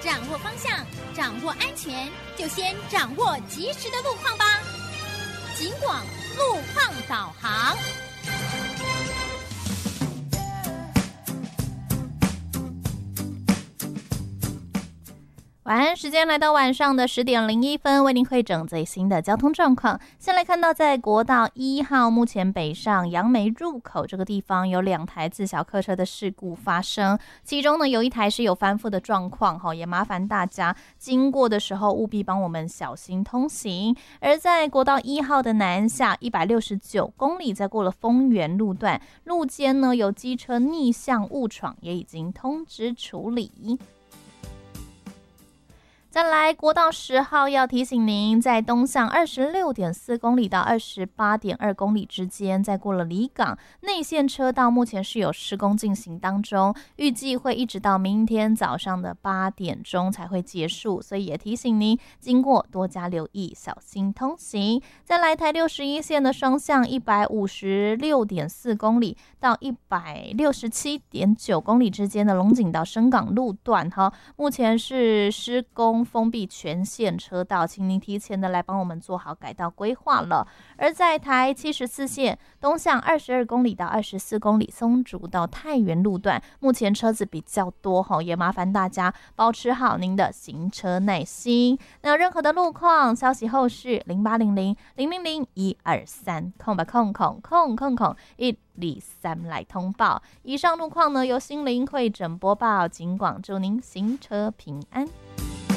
掌握方向，掌握安全，就先掌握及时的路况吧。警广路况导航。 晚安时间来到晚上的10:01，为您汇整最新的交通状况。先来看到在国道1号，目前北上杨梅入口这个地方有2台自小客车的事故发生，其中呢有一台是有翻覆的状况，也麻烦大家经过的时候务必帮我们小心通行。而在国道1号的南下169公里，在过了丰原路段，路肩呢有机车逆向误闯，也已经通知处理。再来，国道10号要提醒您，在东向26.4公里到28.2公里之间，在过了离港内线车道，目前是有施工进行当中，预计会一直到明天早上的8点钟才会结束，所以也提醒您经过多加留意，小心通行。再来，台61线的双向156.4公里到167.9公里之间的龙井到深港路段，目前是施工封闭全线车道，请您提前的来帮我们做好改道规划了。而在台74线东向22公里到24公里松竹到太原路段，目前车子比较多，也麻烦大家保持好您的行车耐心。那任何的路况消息后续0800-000-123123来通报。以上路况呢由心灵会诊播报，警广祝您行车平安。